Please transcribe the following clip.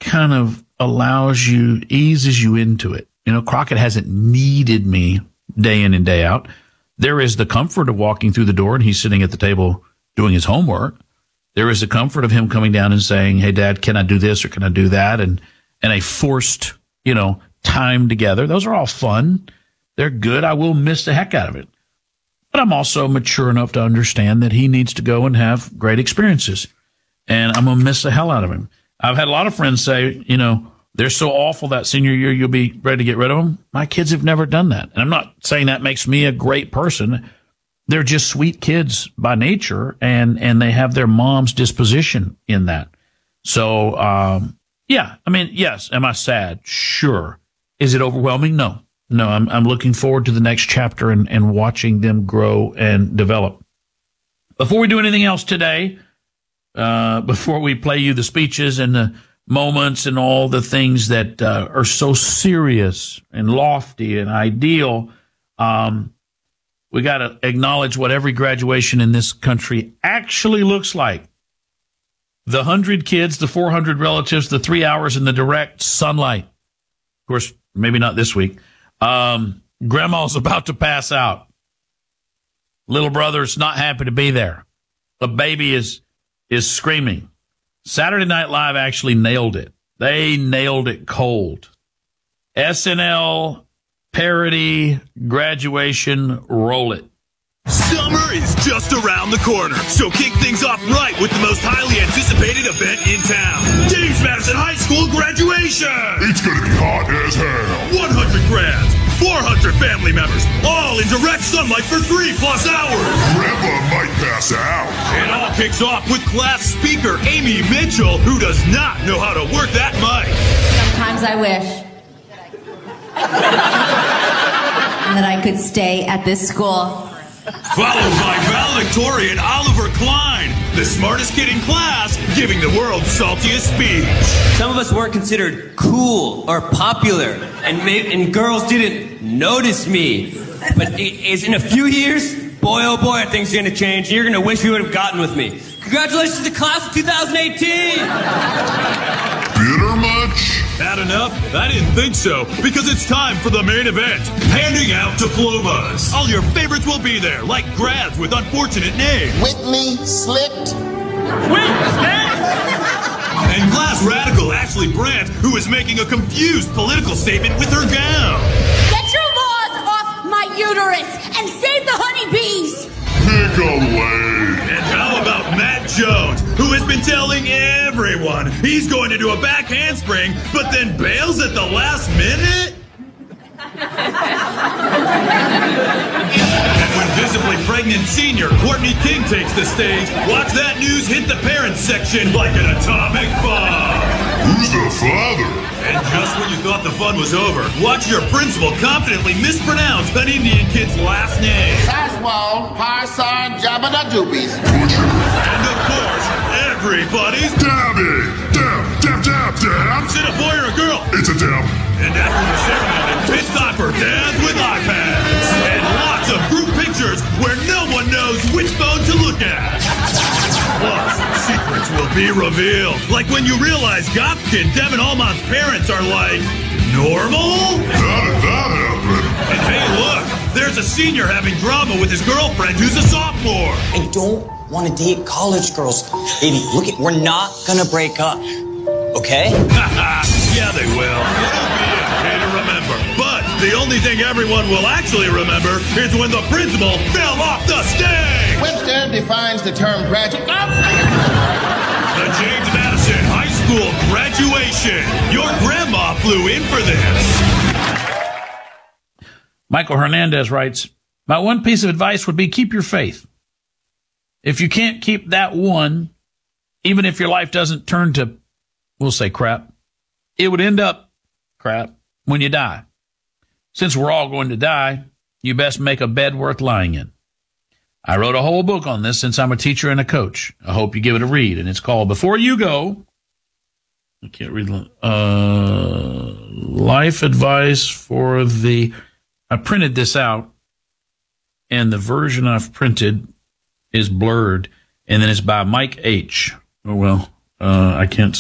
kind of eases you into it. You know, Crockett hasn't needed me day in and day out. There is the comfort of walking through the door and he's sitting at the table doing his homework. There is the comfort of him coming down and saying, hey, Dad, can I do this or can I do that? And a forced, time together. Those are all fun. They're good. I will miss the heck out of it. But I'm also mature enough to understand that he needs to go and have great experiences. And I'm going to miss the hell out of him. I've had a lot of friends say, they're so awful that senior year you'll be ready to get rid of them. My kids have never done that. And I'm not saying that makes me a great person. They're just sweet kids by nature, and they have their mom's disposition in that. So, yes. Am I sad? Sure. Is it overwhelming? No. I'm looking forward to the next chapter and watching them grow and develop. Before we do anything else today, before we play you the speeches and the moments and all the things that are so serious and lofty and ideal, we got to acknowledge what every graduation in this country actually looks like. The 100 kids, the 400 relatives, the 3 hours in the direct sunlight. Of course, maybe not this week. Grandma's about to pass out. Little brother's not happy to be there. The baby is screaming. Saturday Night Live actually nailed it. They nailed it cold. SNL parody graduation, roll it. Summer is just around the corner, so kick things off right with the most highly anticipated event in town. James Madison High School graduation! It's gonna be hot as hell. 100 grads, 400 family members, all in direct sunlight for 3+ hours. Grandpa might pass out. It all kicks off with class speaker Amy Mitchell, who does not know how to work that mic. Sometimes I wish that I could stay at this school. Followed by valedictorian Oliver Klein, the smartest kid in class, giving the world's saltiest speech. Some of us weren't considered cool or popular, and girls didn't notice me. But in a few years, boy oh boy, are things going to change, and you're going to wish you would have gotten with me. Congratulations to class of 2018! Bitter much? Had enough? I didn't think so, because it's time for the main event, handing out diplomas. All your favorites will be there, like grads with unfortunate names. Whitney Slicked. And class radical Ashley Brandt, who is making a confused political statement with her gown. Get your laws off my uterus and save the honeybees. Pick a lane. And how about Matt Jones, who has been telling everyone he's going to do a back handspring, but then bails at the last minute? And when visibly pregnant senior Courtney King takes the stage, watch that news hit the parents section like an atomic bomb. Who's the father? And just when you thought the fun was over, watch your principal confidently mispronounce an Indian kid's last name. Saswal Parsan Jabba Doobies. And of course, everybody's Dabby! Dab! Is it a boy or a girl? It's a dab. And after the ceremony, it's time for dads with iPads. And lots of group pictures where no one knows which phone to look at. Plus, secrets will be revealed. Like when you realize goth kid Devin Allmont's parents are like, normal? How did that happen? And hey, look, there's a senior having drama with his girlfriend who's a sophomore. I don't want to date college girls. Baby, look, we're not gonna break up, okay? Yeah, they will. It'll be okay to remember. But the only thing everyone will actually remember is when the principal fell off the stage. Webster defines the term graduate. The James Madison High School graduation. Your grandma flew in for this. Michael Hernandez writes, my one piece of advice would be keep your faith. If you can't keep that one, even if your life doesn't turn to, we'll say crap, it would end up crap when you die. Since we're all going to die, you best make a bed worth lying in. I wrote a whole book on this since I'm a teacher and a coach. I hope you give it a read, and it's called Before You Go. I can't read life advice for the. I printed this out, and the version I've printed is blurred, and then it's by Mike H. Oh well, I can't